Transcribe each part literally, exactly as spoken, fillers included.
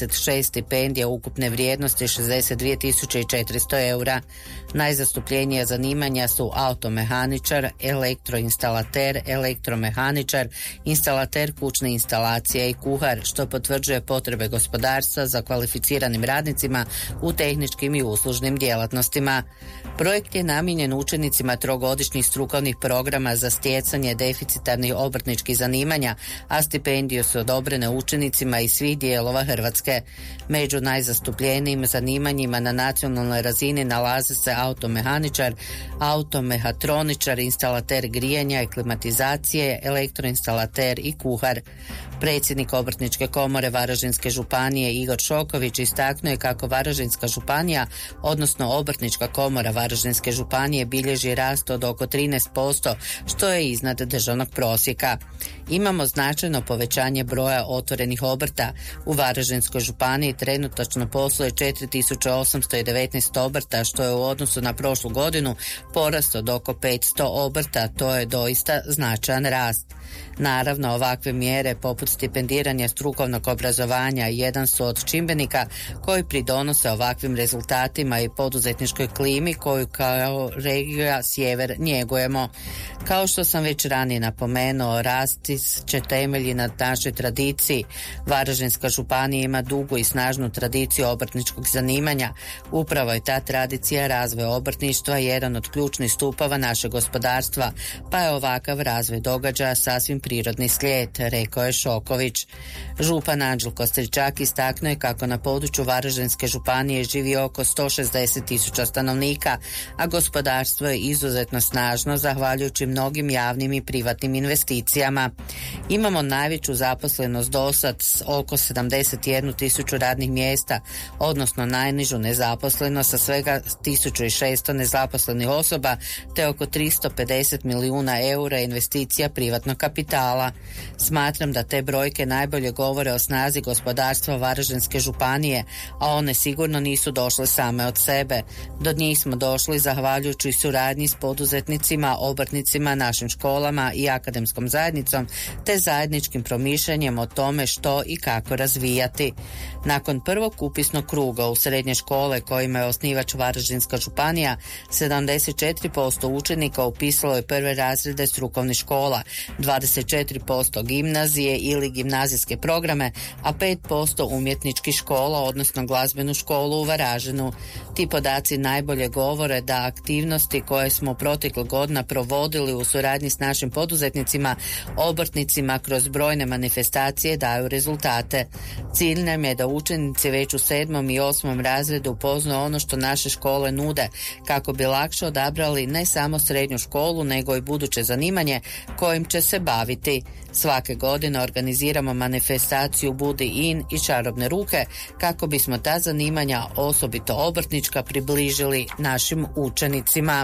dvadeset šest stipendija ukupne vrijednosti šezdeset dvije tisuće četiristo eura. Najzastupljenija zanimanja su automehaničar, elektroinstalater, elektromehaničar, instalater kućne instalacije i kuhar, što potvrđuje potrebe gospodarstva za kvalificiranim radnicima u tehničkim i uslužnim djelatnostima. Projekt je namijenjen učenicima trogodišnjih strukovnih programa za stjecanje deficitarnih obrtničkih zanimanja, a stipendije su odobrene učenicima iz svih dijelova Hrvatske. Među najzastupljenijim zanimanjima na nacionalnoj razini nalaze se automehaničar, automehatroničar, instalater grijanja i klimatizacije, elektroinstalater i kuhar. Predsjednik Obrtničke komore Varaždinske županije Igor Šoković istaknuo je kako Varaždinska županija, odnosno Obrtnička komora Varaždinske županije, bilježi rast od oko trinaest posto, što je iznad državnog prosjeka. Imamo značajno povećanje broja otvorenih obrta. U Varaždinskoj županiji trenutačno posluje četiri tisuće osamsto devetnaest obrta, što je u odnosu na prošlu godinu porast od oko petsto obrta. To je doista značajan rast. Naravno, ovakve mjere poput stipendiranja strukovnog obrazovanja jedan su od čimbenika koji pridonose ovakvim rezultatima i poduzetničkoj klimi koju kao regija Sjever njegujemo. Kao što sam već ranije napomenuo, rasti će temelji na našoj tradiciji. Varaždinska županija ima dugu i snažnu tradiciju obrtničkog zanimanja. Upravo je ta tradicija razvoj obrtništva jedan od ključnih stupova našeg gospodarstva, pa je ovakav razvoj događaja sasvim prirodni slijed, rekao je Šoković. Župan Anđelko Stričak istaknuo je kako na području Varaždinske županije živi oko sto šezdeset tisuća stanovnika, a gospodarstvo je izuzetno snažno zahvaljujući mnogim javnim i privatnim investicijama. Imamo najveću zaposlenost dosad s oko sedamdeset jednu tisuću radnih mjesta, odnosno najnižu nezaposlenost sa svega tisuću šesto nezaposlenih osoba, te oko tristo pedeset milijuna eura investicija privatnog kapitala. Smatram da te brojke najbolje govore o snazi gospodarstva Varaždinske županije, a one sigurno nisu došle same od sebe. Do njih smo došli zahvaljujući suradnji s poduzetnicima, obrtnicima, našim školama i akademskom zajednicom, te zajedničkim promišljanjem o tome što i kako razvijati. Nakon prvog upisnog kruga u srednje škole kojima je osnivač Varaždinska županija, sedamdeset četiri posto učenika upisalo je prve razrede strukovnih škola, dvadeset četiri posto gimnazije ili gimnazijske programe, a pet posto umjetničkih škola, odnosno glazbenu školu u Varaždinu. Ti podaci najbolje govore da aktivnosti koje smo proteklih godina provodili u suradnji s našim poduzetnicima, obrtnicima kroz brojne manifestacije daju rezultate. Cilj nam je da učenici već u sedmom i osmom razredu upoznaju ono što naše škole nude, kako bi lakše odabrali ne samo srednju školu, nego i buduće zanimanje kojim će se baviti. Svake godine organiziramo manifestaciju Budi in i čarobne ruke kako bismo ta zanimanja, osobito obrtnička, približili našim učenicima.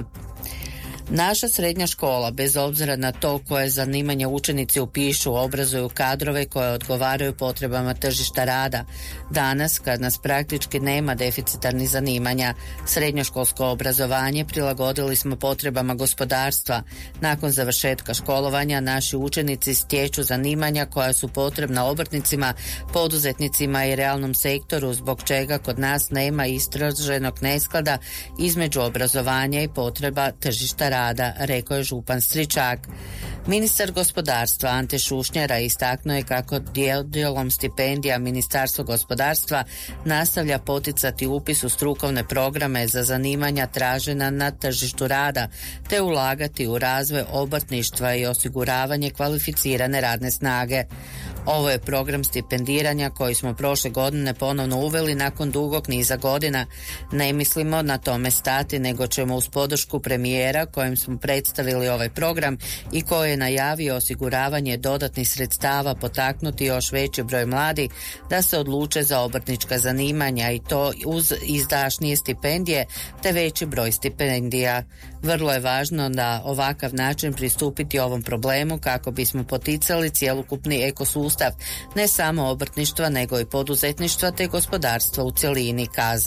Naša srednja škola, bez obzira na to koje zanimanje učenici upišu, obrazuju kadrove koje odgovaraju potrebama tržišta rada. Danas, kad nas praktički nema deficitarnih zanimanja, srednjoškolsko obrazovanje prilagodili smo potrebama gospodarstva. Nakon završetka školovanja naši učenici stječu zanimanja koja su potrebna obrtnicima, poduzetnicima i realnom sektoru, zbog čega kod nas nema istraženog nesklada između obrazovanja i potreba tržišta rada. Rada, rekao je župan Stričak. Ministar gospodarstva Ante Šušnjara istaknuo je kako djelom stipendija Ministarstvo gospodarstva nastavlja poticati upis u strukovne programe za zanimanja tražena na tržištu rada, te ulagati u razvoj obrtništva i osiguravanje kvalificirane radne snage. Ovo je program stipendiranja koji smo prošle godine ponovno uveli nakon dugog niza godina. Ne mislimo na tome stati, nego ćemo uz podršku premijera kojem smo predstavili ovaj program i koji je najavio osiguravanje dodatnih sredstava potaknuti još veći broj mladih da se odluče za obrtnička zanimanja, i to uz izdašnije stipendije te veći broj stipendija. Vrlo je važno da ovakav način pristupiti ovom problemu kako bismo poticali cjelokupni ekosustav, ne samo obrtništva nego i poduzetništva te gospodarstva u cjelini, kazao je.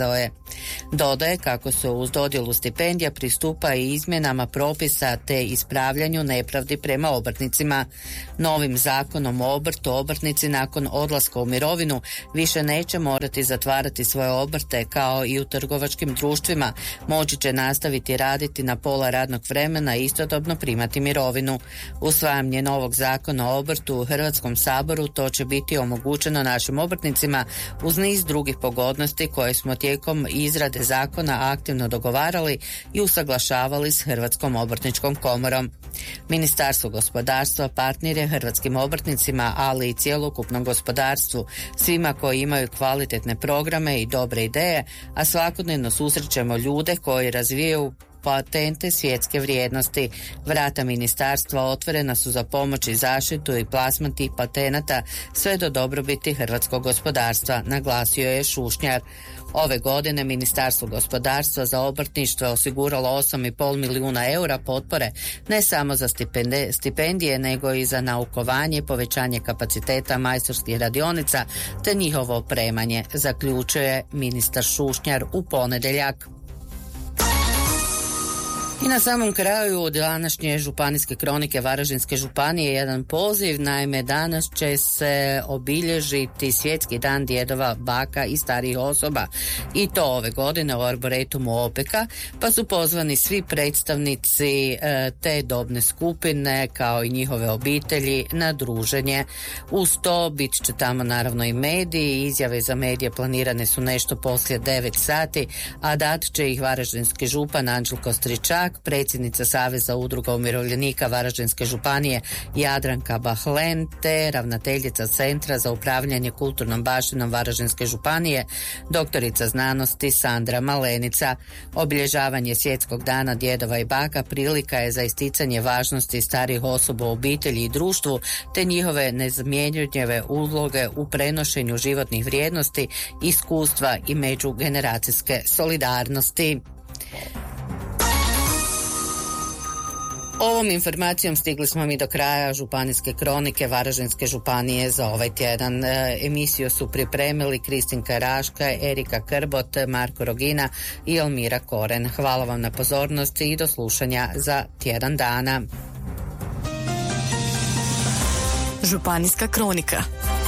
Dodaje kako se uz dodjelu stipendija pristupa i izmjenama propisa te ispravljanju nepravdi prema obrtnicima. Novim zakonom o obrtu obrtnici nakon odlaska u mirovinu više neće morati zatvarati svoje obrte kao i u trgovačkim društvima. Moći će nastaviti raditi na pola radnog vremena i istodobno primati mirovinu. Usvajanje novog zakona o obrtu u Hrvatskom saboru to će biti omogućeno našim obrtnicima uz niz drugih pogodnosti koje smo tijekom izrade zakona aktivno dogovarali i usaglašavali s Hrvatskom obrtničkom komorom. Ministarstvo gospodarstva partner je hrvatskim obrtnicima, ali i cjelokupnom gospodarstvu, svima koji imaju kvalitetne programe i dobre ideje, a svakodnevno susrećemo ljude koji razvijaju patente svjetske vrijednosti. Vrata ministarstva otvorena su za pomoć i zaštitu i plasman tih patenata sve do dobrobiti hrvatskog gospodarstva, naglasio je Šušnjar. Ove godine Ministarstvo gospodarstva za obrtništvo je osiguralo osam i pol milijuna eura potpore ne samo za stipendije, stipendije nego i za naukovanje, povećanje kapaciteta majstorskih radionica te njihovo opremanje, zaključuje ministar Šušnjar u ponedjeljak. I na samom kraju današnje županijske kronike Varaždinske županije jedan poziv, naime danas će se obilježiti Svjetski dan djedova, baka i starijih osoba i to ove godine u Arboretumu Opeka, pa su pozvani svi predstavnici e, te dobne skupine kao i njihove obitelji na druženje. Uz to bit će tamo naravno i mediji, izjave za medije planirane su nešto poslije devet sati, a dat će ih varaždinski župan Anđelko Stričak, predsjednica Saveza udruga umirovljenika Varaždinske županije Jadranka Bahlen te ravnateljica Centra za upravljanje kulturnom baštinom Varaždinske županije doktorica znanosti Sandra Malenica. Obilježavanje Svjetskog dana djedova i baka prilika je za isticanje važnosti starijih osoba u obitelji i društvu te njihove nezamjenjive uloge u prenošenju životnih vrijednosti, iskustva i međugeneracijske solidarnosti. Ovom informacijom stigli smo mi do kraja županijske kronike Varaždinske županije za ovaj tjedan. E, emisiju su pripremili Kristinka Raška, Erika Krbot, Marko Rogina i Elmira Koren. Hvala vam na pozornosti i do slušanja za tjedan dana. Županijska kronika.